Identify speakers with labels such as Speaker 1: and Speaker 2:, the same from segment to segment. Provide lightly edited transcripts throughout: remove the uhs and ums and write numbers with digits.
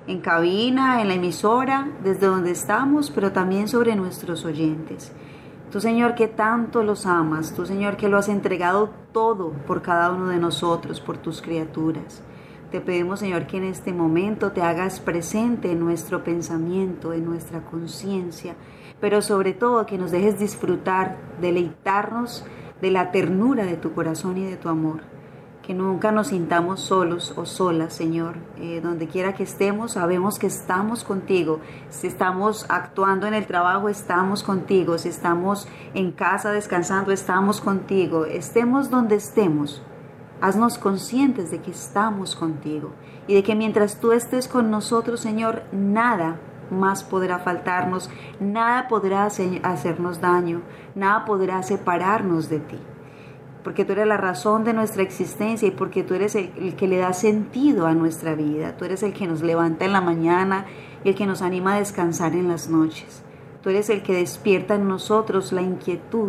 Speaker 1: en cabina, en la emisora, desde donde estamos, pero también sobre nuestros oyentes. Tú, Señor, que tanto los amas, tú, Señor, que lo has entregado todo por cada uno de nosotros, por tus criaturas. Te pedimos, Señor, que en este momento te hagas presente en nuestro pensamiento, en nuestra conciencia, pero sobre todo que nos dejes disfrutar, deleitarnos de la ternura de tu corazón y de tu amor. Que nunca nos sintamos solos o solas, Señor. Donde quiera que estemos, sabemos que estamos contigo. Si estamos actuando en el trabajo, estamos contigo. Si estamos en casa descansando, estamos contigo. Estemos donde estemos, haznos conscientes de que estamos contigo y de que mientras tú estés con nosotros, Señor, nada más podrá faltarnos, nada podrá hacernos daño, nada podrá separarnos de ti. Porque tú eres la razón de nuestra existencia y porque tú eres el que le da sentido a nuestra vida. Tú eres el que nos levanta en la mañana y el que nos anima a descansar en las noches. Tú eres el que despierta en nosotros la inquietud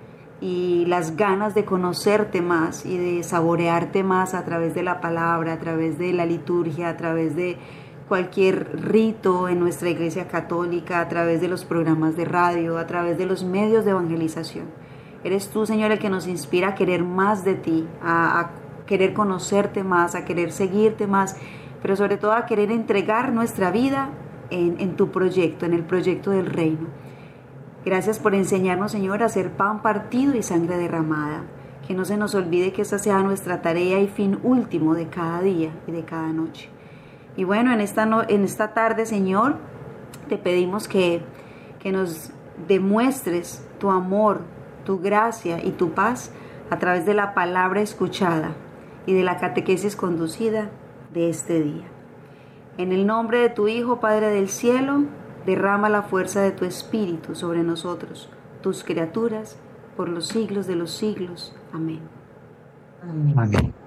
Speaker 1: y las ganas de conocerte más y de saborearte más a través de la palabra, a través de la liturgia, a través de cualquier rito en nuestra iglesia católica, a través de los programas de radio, a través de los medios de evangelización. Eres tú, Señor, el que nos inspira a querer más de ti, a querer conocerte más, a querer seguirte más, pero sobre todo a querer entregar nuestra vida en tu proyecto, en el proyecto del reino. Gracias por enseñarnos, Señor, a hacer pan partido y sangre derramada. Que no se nos olvide que esa sea nuestra tarea y fin último de cada día y de cada noche. Y bueno, en esta tarde, Señor, te pedimos que nos demuestres tu amor, tu gracia y tu paz a través de la palabra escuchada y de la catequesis conducida de este día. En el nombre de tu Hijo, Padre del cielo, derrama la fuerza de tu Espíritu sobre nosotros, tus criaturas, por los siglos de los siglos. Amén.
Speaker 2: Amén.